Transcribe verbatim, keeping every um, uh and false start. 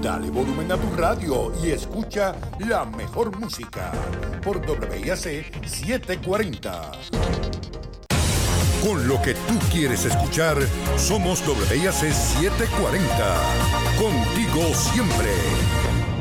Dale volumen a tu radio y escucha la mejor música por W I A C setecientos cuarenta. Con lo que tú quieres escuchar, somos W I A C setecientos cuarenta. Contigo siempre.